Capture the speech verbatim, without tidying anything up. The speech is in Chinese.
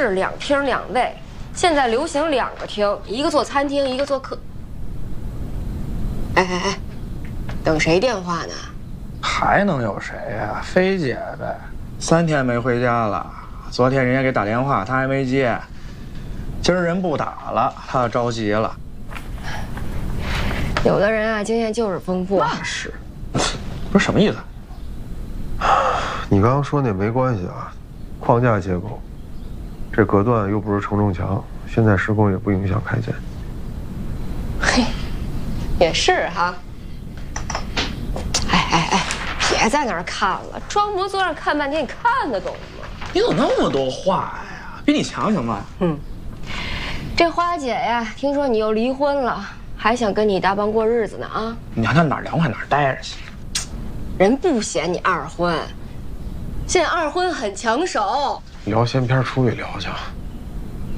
是两厅两卫，现在流行两个厅，一个做餐厅，一个做客。哎哎哎，等谁电话呢？ 还能有谁呀？菲姐呗，三天没回家了。昨天人家给打电话，她还没接。今儿人不打了，她着急了。 有的人啊，经验就是丰富。 那是，不是什么意思？ 你刚刚说那没关系啊，框架结构，这隔断又不是承重墙，现在施工也不影响开建。 嘿，也是哈。哎哎哎，别在那儿看了，装模作样看半天，你看得懂吗？ 你怎么那么多话呀？比你强行吗？ 嗯，这花姐呀，听说你又离婚了，还想跟你搭帮过日子呢啊！ 你让她哪儿凉快哪儿待着去。 人不嫌你二婚，现在二婚很抢手。 聊闲篇出去聊去。